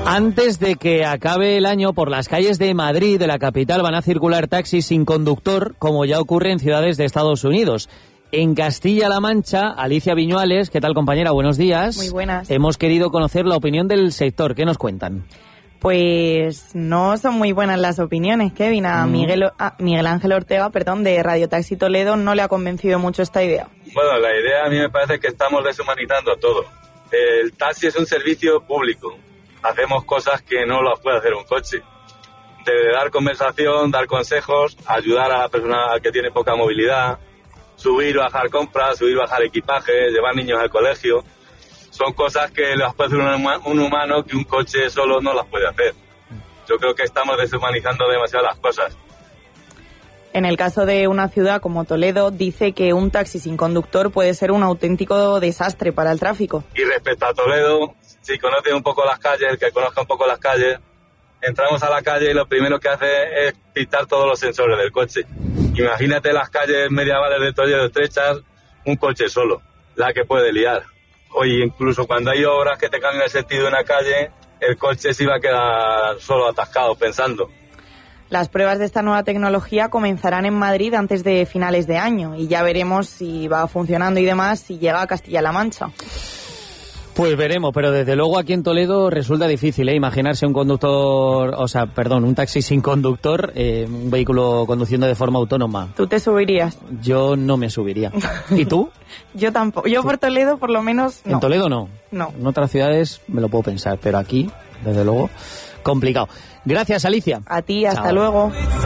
Antes de que acabe el año, por las calles de Madrid, de la capital, van a circular taxis sin conductor, como ya ocurre en ciudades de Estados Unidos. En Castilla-La Mancha, Alicia Viñuales, ¿qué tal, compañera? Buenos días. Muy buenas. Hemos querido conocer la opinión del sector. ¿Qué nos cuentan? Pues no son muy buenas las opiniones, Kevin. A Miguel Ángel Ortega, de Radio Taxi Toledo, no le ha convencido mucho esta idea. Bueno, la idea a mí me parece que estamos deshumanizando todo. El taxi es un servicio público. Hacemos cosas que no las puede hacer un coche. De dar conversación, dar consejos, ayudar a la persona que tiene poca movilidad, subir, bajar compras, subir, bajar equipaje, llevar niños al colegio. Son cosas que las puede hacer un humano que un coche solo no las puede hacer. Yo creo que estamos deshumanizando demasiado las cosas. En el caso de una ciudad como Toledo, dice que un taxi sin conductor puede ser un auténtico desastre para el tráfico. Y respecto a Toledo, si conoce un poco las calles, el que conozca un poco las calles, entramos a la calle y lo primero que hace es quitar todos los sensores del coche. Imagínate las calles medievales de Toledo estrechas, un coche solo, la que puede liar. Oye, incluso cuando hay obras que te cambian el sentido de una calle, el coche se iba a quedar solo atascado pensando. Las pruebas de esta nueva tecnología comenzarán en Madrid antes de finales de año y ya veremos si va funcionando y demás, si llega a Castilla-La Mancha. Pues veremos, pero desde luego aquí en Toledo resulta difícil imaginarse un taxi sin conductor, un vehículo conduciendo de forma autónoma. ¿Tú te subirías? Yo no me subiría. ¿Y tú? Yo tampoco. Yo por Toledo por lo menos no. ¿En Toledo no? No. En otras ciudades me lo puedo pensar, pero aquí, desde luego, complicado. Gracias, Alicia. A ti, hasta Chao. luego.